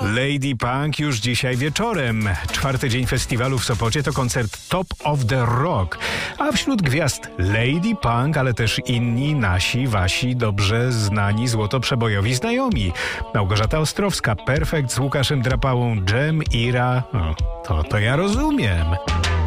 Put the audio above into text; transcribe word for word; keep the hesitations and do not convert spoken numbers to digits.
Lady Punk już dzisiaj wieczorem. Czwarty dzień festiwalu w Sopocie to koncert Top of the Rock. A wśród gwiazd Lady Punk, ale też inni nasi, wasi, dobrze znani złotoprzebojowi znajomi. Małgorzata Ostrowska, Perfekt z Łukaszem Drapałą, Dżem, Ira. O, to, to ja rozumiem.